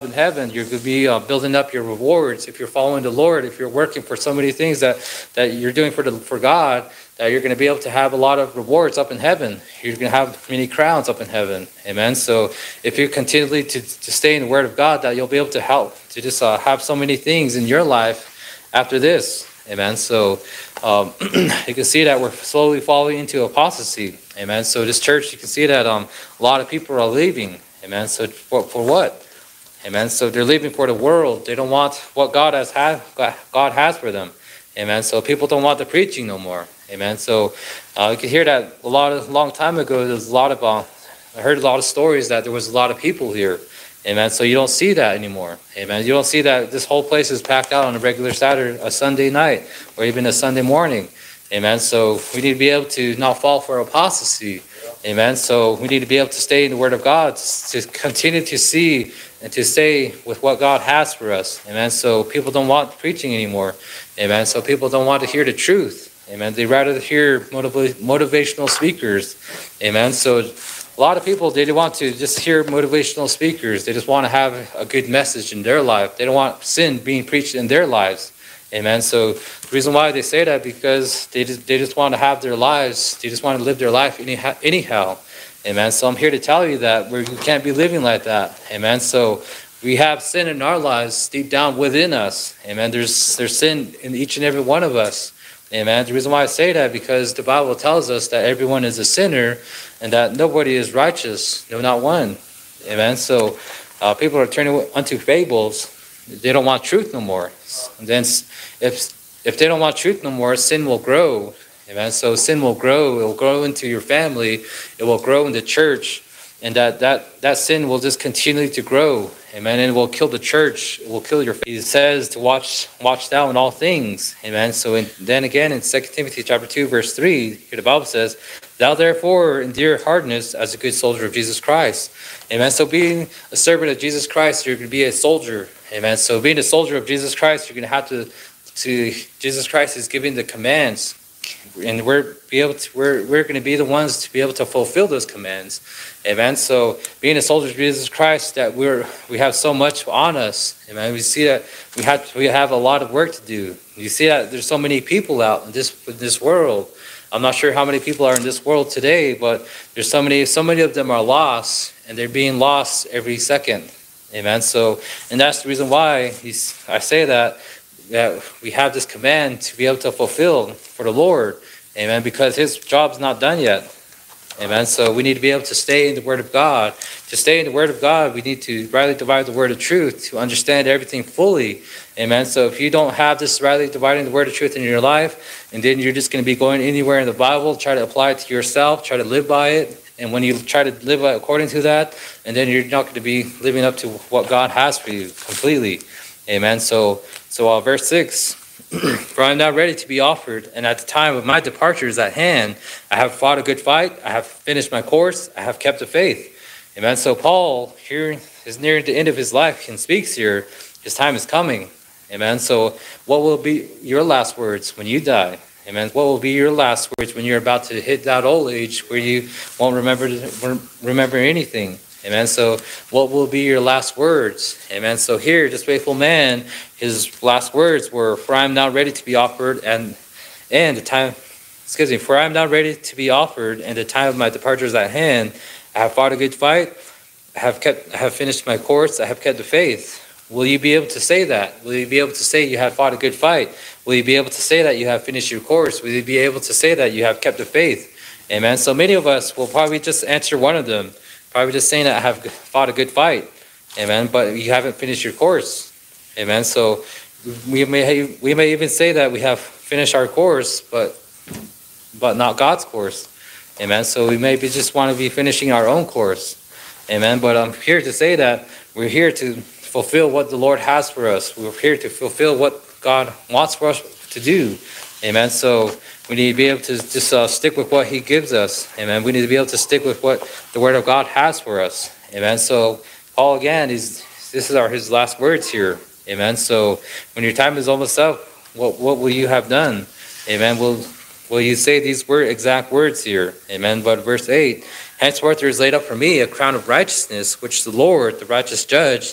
in heaven. You're going to be building up your rewards. If you're following the Lord, if you're working for so many things that you're doing for God, that you're going to be able to have a lot of rewards up in heaven. You're going to have many crowns up in heaven. Amen. So if you continually to stay in the Word of God, that you'll be able to help to just have so many things in your life after this. Amen. So you can see that we're slowly falling into apostasy. Amen. So this church, you can see that a lot of people are leaving. Amen. So for what? Amen. So they're leaving for the world. They don't want what God has for them. Amen. So people don't want the preaching no more. Amen. So you can hear that a long time ago. There's a lot of I heard a lot of stories that there was a lot of people here. Amen. So you don't see that anymore. Amen. You don't see that this whole place is packed out on a regular Sunday night, or even a Sunday morning. Amen. So we need to be able to not fall for apostasy. Amen. So we need to be able to stay in the Word of God, to continue to see and to stay with what God has for us. Amen. So people don't want preaching anymore. Amen. So people don't want to hear the truth. Amen. They rather hear motivational speakers. Amen. So a lot of people, they don't want to just hear motivational speakers. They just want to have a good message in their life. They don't want sin being preached in their lives. Amen. So the reason why they say that, because they just want to have their lives. They just want to live their life anyhow. Amen. So I'm here to tell you that we can't be living like that. Amen. So we have sin in our lives deep down within us. Amen. There's sin in each and every one of us. Amen. The reason why I say that, because the Bible tells us that everyone is a sinner and that nobody is righteous, no, not one. Amen. So people are turning unto fables. They don't want truth no more. And then if they don't want truth no more, sin will grow. Amen. So sin will grow. It will grow into your family. It will grow in the church. And that sin will just continue to grow. Amen. And it will kill the church. It will kill your faith. He says to watch thou in all things. Amen. So then again in 2 Timothy chapter 2, verse 3, here the Bible says, thou therefore endure hardness as a good soldier of Jesus Christ. Amen. So being a servant of Jesus Christ, you're going to be a soldier. Amen. So being a soldier of Jesus Christ, you're going to have to Jesus Christ is giving the commands. And we're going to be the ones to be able to fulfill those commands. Amen. So being a soldier of Jesus Christ, that we have so much on us. Amen. We see that we have a lot of work to do. You see that there's so many people out in this world. I'm not sure how many people are in this world today, but there's so many of them are lost, and they're being lost every second. Amen. So, and that's the reason why I say that we have this command to be able to fulfill for the Lord. Amen. Because his job's not done yet. Amen. So we need to be able to stay in the Word of God. To stay in the Word of God, we need to rightly divide the Word of truth, to understand everything fully. Amen. So if you don't have this rightly dividing the Word of truth in your life, and then you're just going to be going anywhere in the Bible, try to apply it to yourself, try to live by it. And when you try to live according to that, and then you're not going to be living up to what God has for you completely. Amen. So verse 6, for I am now ready to be offered, and at the time of my departure is at hand. I have fought a good fight. I have finished my course. I have kept the faith. Amen. So Paul here is nearing the end of his life and speaks here. His time is coming. Amen. So what will be your last words when you die? Amen. What will be your last words when you're about to hit that old age where you won't remember anything? Amen. So what will be your last words? Amen. So here, this faithful man, his last words were, for I am now ready to be offered, and the time, for I am now ready to be offered, and the time of my departure is at hand. I have fought a good fight. I have finished my course. I have kept the faith. Will you be able to say that? Will you be able to say you have fought a good fight? Will you be able to say that you have finished your course? Will you be able to say that you have kept the faith? Amen. So many of us will probably just answer one of them. Probably just saying that I have fought a good fight. Amen. But you haven't finished your course. Amen. So we may even say that we have finished our course, but not God's course. Amen. So we maybe just want to be finishing our own course. Amen. But I'm here to say that we're here to fulfill what the Lord has for us. We're here to fulfill what God wants for us to do. Amen. So we need to be able to just stick with what he gives us. Amen. We need to be able to stick with what the Word of God has for us. Amen. So Paul, again, his last words here. Amen. So when your time is almost up, what will you have done? Amen. Will you say these exact words here? Amen. But verse 8, henceforth there is laid up for me a crown of righteousness, which the Lord, the righteous judge,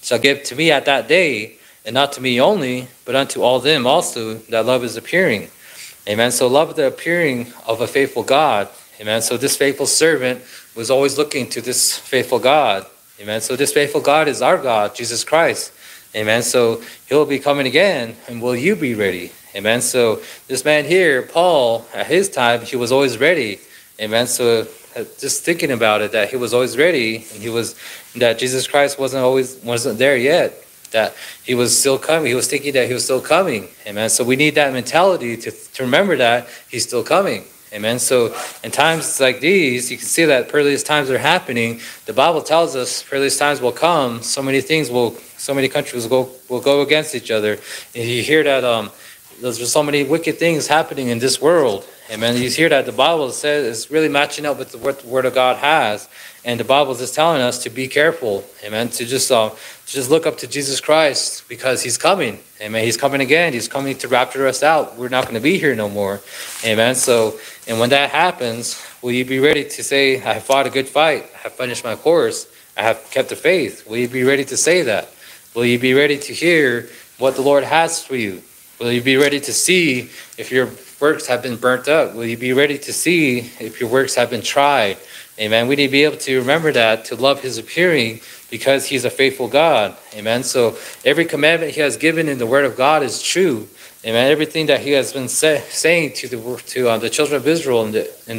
shall give to me at that day, and not to me only, but unto all them also that love is appearing. Amen. So love the appearing of a faithful God. Amen. So this faithful servant was always looking to this faithful God. Amen. So this faithful God is our God, Jesus Christ. Amen. So he'll be coming again, and will you be ready? Amen. So this man here, Paul, at his time, he was always ready. Amen. So just thinking about it, that he was always ready, and that Jesus Christ wasn't there yet, that he was still coming. He was thinking that he was still coming. Amen. So we need that mentality to remember that he's still coming. Amen. So in times like these, you can see that perilous times are happening. The Bible tells us perilous times will come. So many countries will go against each other. And you hear that there's so many wicked things happening in this world. Amen. You hear that the Bible says it's really matching up with what the Word of God has, and the Bible is just telling us to be careful. Amen. To just look up to Jesus Christ, because He's coming. Amen. He's coming again. He's coming to rapture us out. We're not going to be here no more. Amen. So, and when that happens, will you be ready to say, "I have fought a good fight. I have finished my course. I have kept the faith"? Will you be ready to say that? Will you be ready to hear what the Lord has for you? Will you be ready to see if your works have been burnt up? Will you be ready to see if your works have been tried? Amen. We need to be able to remember that, to love His appearing, because He's a faithful God. Amen. So every commandment He has given in the Word of God is true. Amen. Everything that He has been saying to the children of Israel in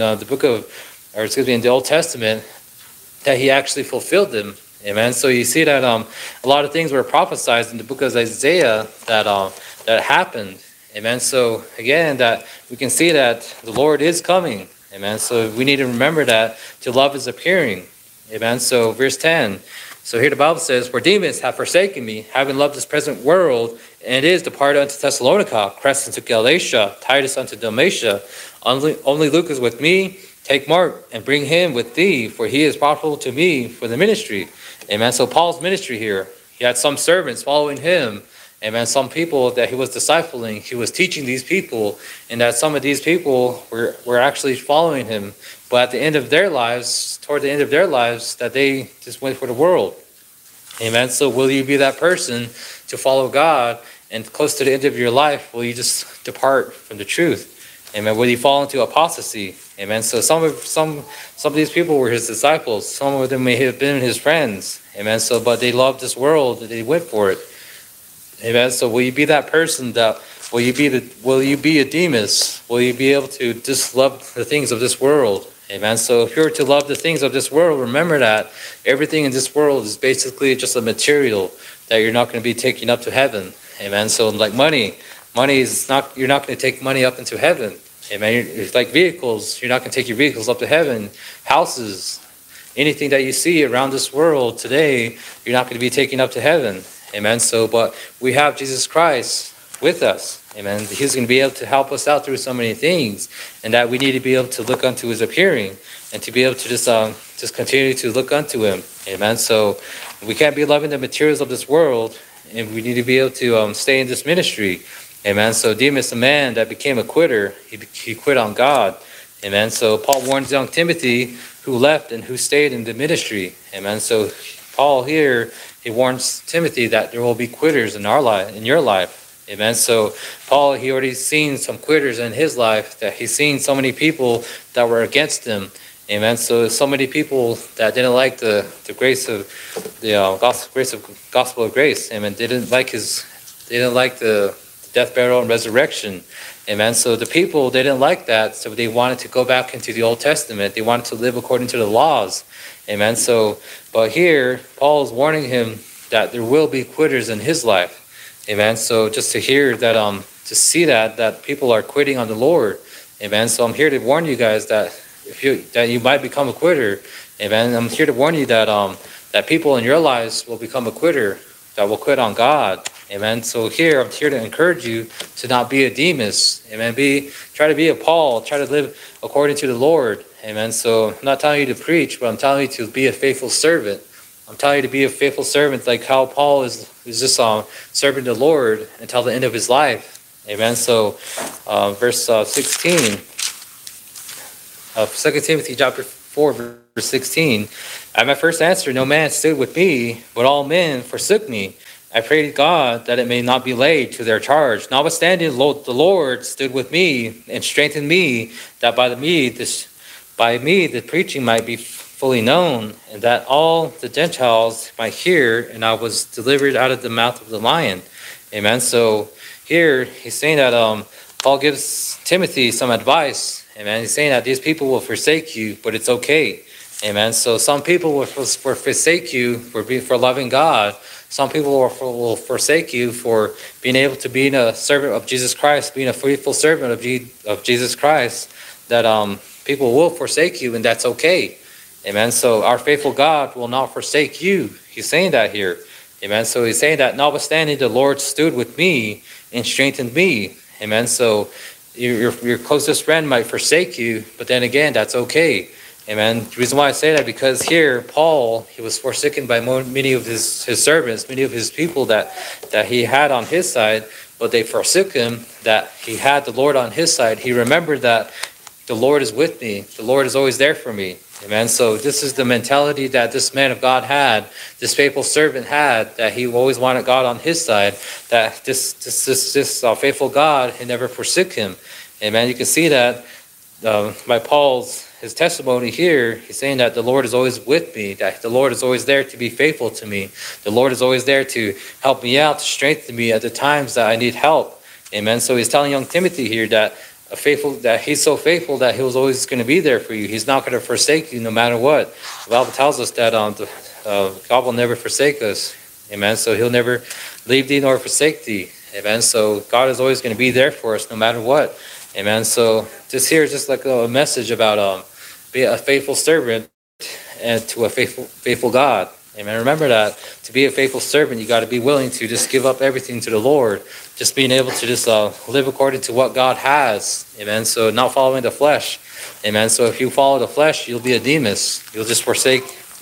the Old Testament, that He actually fulfilled them. Amen. So you see that a lot of things were prophesied in the book of Isaiah that happened. Amen. So again, that we can see that the Lord is coming. Amen. So we need to remember that, to love His appearing. Amen. So verse 10. So here the Bible says, "For Demas have forsaken me, having loved this present world, and is departed unto Thessalonica, Crescens unto Galatia, Titus unto Dalmatia. Only Luke is with me. Take Mark and bring him with thee, for he is profitable to me for the ministry." Amen. So Paul's ministry here, he had some servants following him. Amen. Some people that he was discipling, he was teaching these people, and that some of these people were actually following him. But at the end of their lives, toward the end of their lives, that they just went for the world. Amen. So will you be that person to follow God, and close to the end of your life, will you just depart from the truth? Amen. Will you fall into apostasy? Amen. So some of these people were his disciples. Some of them may have been his friends. Amen. So, but they loved this world, and they went for it. Amen. So will you be that person will you be a Demas? Will you be able to just love the things of this world? Amen. So if you're to love the things of this world, remember that everything in this world is basically just a material, that you're not going to be taking up to heaven. Amen. So like money is not, you're not going to take money up into heaven. Amen. It's like vehicles, you're not going to take your vehicles up to heaven. Houses, anything that you see around this world today, you're not going to be taking up to heaven. Amen. So, but we have Jesus Christ with us. Amen. He's going to be able to help us out through so many things, and that we need to be able to look unto His appearing, and to be able to just continue to look unto Him. Amen. So we can't be loving the materials of this world, and we need to be able to stay in this ministry. Amen. So Demas, a man that became a quitter, he quit on God. Amen. So Paul warns young Timothy, who left and who stayed in the ministry. Amen. So Paul here, he warns Timothy that there will be quitters in your life. Amen. So Paul, he already seen some quitters in his life, that he's seen so many people that were against him. Amen. So many people that didn't like the grace of the gospel of grace. Amen. They didn't like the death, burial, and resurrection. Amen. So the people, they didn't like that. So they wanted to go back into the Old Testament. They wanted to live according to the laws. Amen. So, but here, Paul is warning him that there will be quitters in his life. Amen. So just to hear that, to see that people are quitting on the Lord. Amen. So I'm here to warn you guys that that you might become a quitter. Amen. I'm here to warn you that that people in your lives will become a quitter, that will quit on God. Amen. So here, I'm here to encourage you to not be a Demas. Amen. Try to be a Paul. Try to live according to the Lord. Amen. So I'm not telling you to preach, but I'm telling you to be a faithful servant. I'm telling you to be a faithful servant, like how Paul is just serving the Lord until the end of his life. Amen. So verse 16 of 2 Timothy chapter 4, 16. At my first answer, no man stood with me, but all men forsook me. I prayed God that it may not be laid to their charge. Notwithstanding, the Lord stood with me and strengthened me, that by me the preaching might be fully known, and that all the Gentiles might hear, and I was delivered out of the mouth of the lion. Amen. So here he's saying that Paul gives Timothy some advice. Amen. He's saying that these people will forsake you, but it's okay. Amen. So some people will forsake you for loving God. Some people will forsake you for being able to be a servant of Jesus Christ, being a faithful servant of Jesus Christ. That people will forsake you, and that's okay. Amen. So our faithful God will not forsake you. He's saying that here. Amen. So he's saying that notwithstanding, the Lord stood with me and strengthened me. Amen. So your closest friend might forsake you, but then again, that's okay. Amen. The reason why I say that, because here, Paul, he was forsaken by many of his servants, many of his people that he had on his side, but they forsook him, that he had the Lord on his side. He remembered that the Lord is with me. The Lord is always there for me. Amen. So this is the mentality that this man of God had, this faithful servant had, that he always wanted God on his side, that this faithful God, he never forsook him. Amen. You can see that by his testimony here. He's saying that the Lord is always with me, that the Lord is always there to be faithful to me. The Lord is always there to help me out, to strengthen me at the times that I need help. Amen. So he's telling young Timothy here that he's so faithful that he was always going to be there for you. He's not going to forsake you no matter what. The Bible tells us that God will never forsake us. Amen. So he'll never leave thee nor forsake thee. Amen. So God is always going to be there for us no matter what. Amen. So just here is just like a message about being a faithful servant and to a faithful God. Amen. Remember that to be a faithful servant, you got to be willing to just give up everything to the Lord. Just being able to just live according to what God has. Amen. So not following the flesh. Amen. So if you follow the flesh, you'll be a Demas. You'll just forsake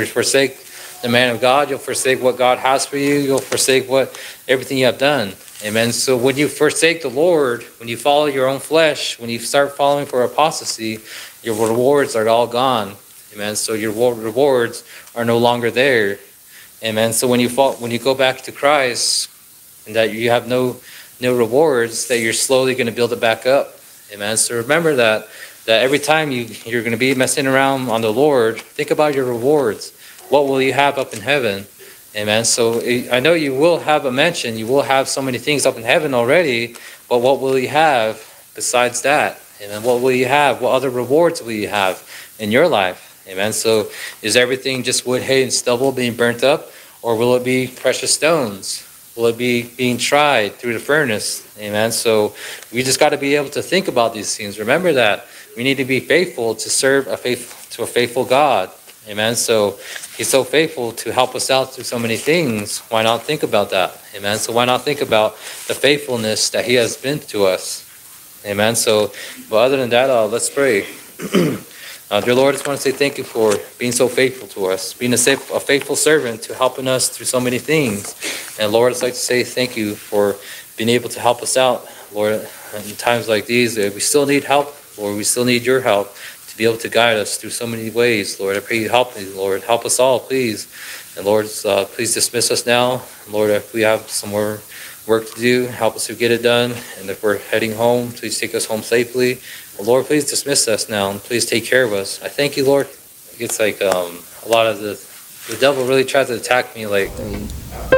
the man of God. You'll forsake what God has for you. You'll forsake everything you have done. Amen. So when you forsake the Lord, when you follow your own flesh, when you start following for apostasy, your rewards are all gone. Amen. So your rewards are no longer there. Amen. So when you go back to Christ, and that you have no rewards, that you're slowly going to build it back up. Amen. So remember that every time you're going to be messing around on the Lord, think about your rewards. What will you have up in heaven? Amen. So I know you will have a mention. You will have so many things up in heaven already, but what will you have besides that? Amen. What will you have? What other rewards will you have in your life? Amen. So is everything just wood, hay, and stubble being burnt up, or will it be precious stones? Will it be being tried through the furnace? Amen. So we just got to be able to think about these things. Remember that we need to be faithful to serve a faithful God. Amen. So he's so faithful to help us out through so many things. Why not think about that? Amen. So why not think about the faithfulness that he has been to us? Amen. So, but other than that, let's pray. Dear Lord, I just want to say thank you for being so faithful to us, being a faithful servant to helping us through so many things. And Lord, I'd like to say thank you for being able to help us out, Lord, in times like these. We still need help, Lord. We still need your help to be able to guide us through so many ways, Lord. I pray you help me, Lord. Help us all, please. And Lord, please dismiss us now. Lord, if we have some more work to do, help us to get it done. And if we're heading home, please take us home safely. Well, Lord, please dismiss us now, and please take care of us. I thank you, Lord. It's like a lot of the devil really tries to attack me, like